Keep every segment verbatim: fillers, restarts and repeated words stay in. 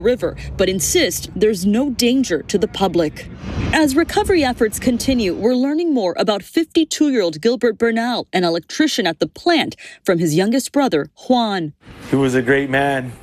River, but insist there's no danger to the public. As recovery efforts continue, we're learning more about fifty-two-year-old Gilbert Bernal, an electrician at the plant, from his youngest brother, Juan. He was a great man.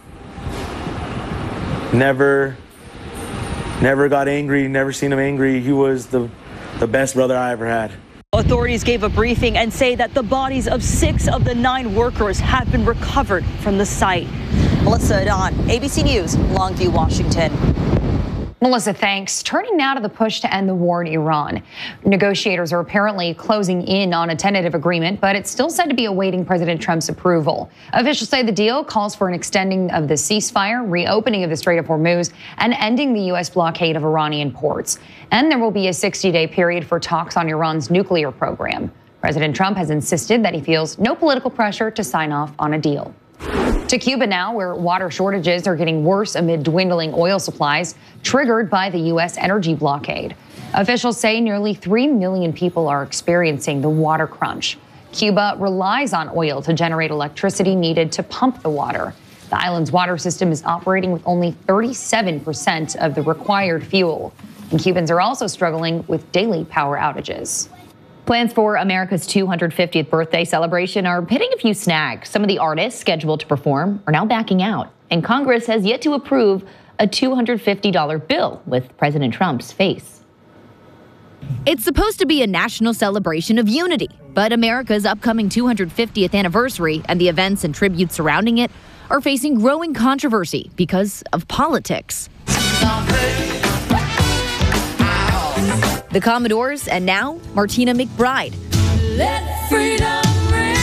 Never, never got angry, never seen him angry. He was the, the best brother I ever had. Authorities gave a briefing and say that the bodies of six of the nine workers have been recovered from the site. Melissa Adon, A B C News, Longview, Washington. Melissa, thanks. Turning now to the push to end the war in Iran. Negotiators are apparently closing in on a tentative agreement, but it's still said to be awaiting President Trump's approval. Officials say the deal calls for an extending of the ceasefire, reopening of the Strait of Hormuz, and ending the U S blockade of Iranian ports. And there will be a sixty-day period for talks on Iran's nuclear program. President Trump has insisted that he feels no political pressure to sign off on a deal. To Cuba now, where water shortages are getting worse amid dwindling oil supplies triggered by the U S energy blockade. Officials say nearly three million people are experiencing the water crunch. Cuba relies on oil to generate electricity needed to pump the water. The island's water system is operating with only thirty-seven percent of the required fuel. And Cubans are also struggling with daily power outages. Plans for America's two hundred fiftieth birthday celebration are hitting a few snags. Some of the artists scheduled to perform are now backing out, and Congress has yet to approve a two hundred fifty dollar bill with President Trump's face. It's supposed to be a national celebration of unity, but America's upcoming two hundred fiftieth anniversary and the events and tributes surrounding it are facing growing controversy because of politics. The Commodores, and now Martina McBride, Let freedom ring,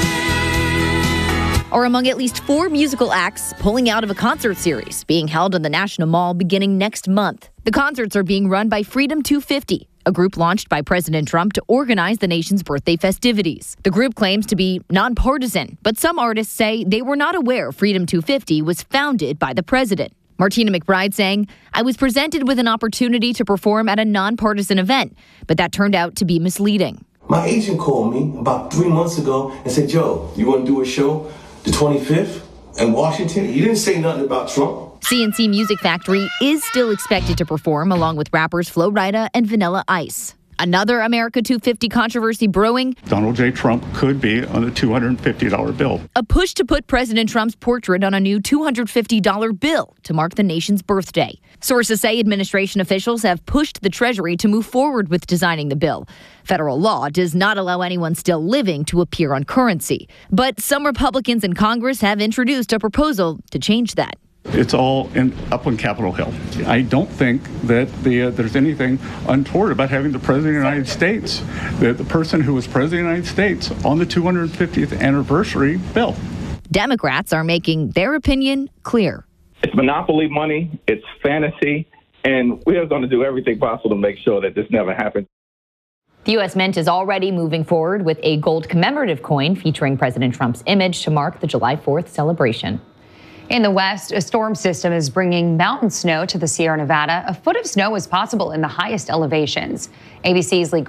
are among at least four musical acts pulling out of a concert series being held in the National Mall beginning next month. The concerts are being run by Freedom two fifty, a group launched by President Trump to organize the nation's birthday festivities. The group claims to be nonpartisan, but some artists say they were not aware Freedom two fifty was founded by the president. Martina McBride saying, I was presented with an opportunity to perform at a nonpartisan event, but that turned out to be misleading. My agent called me about three months ago and said, Joe, you want to do a show the twenty-fifth in Washington? You didn't say nothing about Trump. C N C Music Factory is still expected to perform along with rappers Flo Rida and Vanilla Ice. Another America two fifty controversy brewing. Donald J. Trump could be on a two hundred fifty dollar bill. A push to put President Trump's portrait on a new two hundred fifty dollar bill to mark the nation's birthday. Sources say administration officials have pushed the Treasury to move forward with designing the bill. Federal law does not allow anyone still living to appear on currency. But some Republicans in Congress have introduced a proposal to change that. It's all in, up on Capitol Hill. I don't think that the, uh, there's anything untoward about having the President of the United States, the, the person who was President of the United States, on the two hundred fiftieth anniversary bill. Democrats are making their opinion clear. It's monopoly money, it's fantasy, and we're going to do everything possible to make sure that this never happens. The U S Mint is already moving forward with a gold commemorative coin featuring President Trump's image to mark the July fourth celebration. In the west, a storm system is bringing mountain snow to the Sierra Nevada. A foot of snow is possible in the highest elevations. A B C's Lee